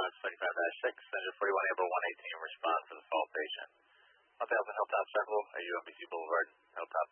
ambulance 25-6, Center 41 Amber 118, respond to the fall patient. On behalf of Hilltop Circle, at UMBC Boulevard, Hilltop